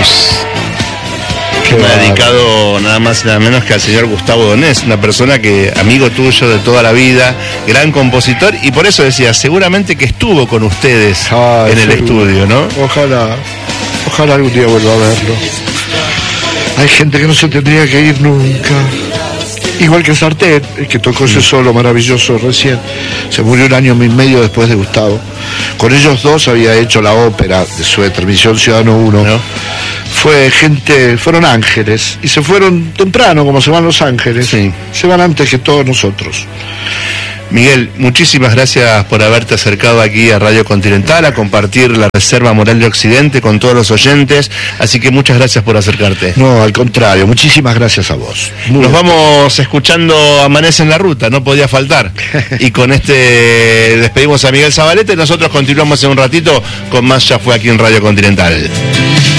Blues. Que me ha dedicado nada más y nada menos que al señor Gustavo Donés, una persona que, amigo tuyo de toda la vida, gran compositor, y por eso decía, seguramente que estuvo con ustedes en el estudio, ¿no? Ojalá algún día vuelva a verlo. Hay gente que no se tendría que ir nunca. Igual que Sartén, el que tocó ese solo maravilloso recién, se murió 1 año y medio después de Gustavo. Con ellos dos había hecho la ópera de su transmisión Ciudadano 1. ¿No? Fueron ángeles, y se fueron temprano, como se van los ángeles. Sí. Se van antes que todos nosotros. Miguel, muchísimas gracias por haberte acercado aquí a Radio Continental a compartir la Reserva Moral de Occidente con todos los oyentes, así que muchas gracias por acercarte. No, al contrario, muchísimas gracias a vos. Nos vamos escuchando Amanece en la Ruta, no podía faltar. Y con este despedimos a Miguel Zabaleta y nosotros continuamos en un ratito con más Ya Fue aquí en Radio Continental.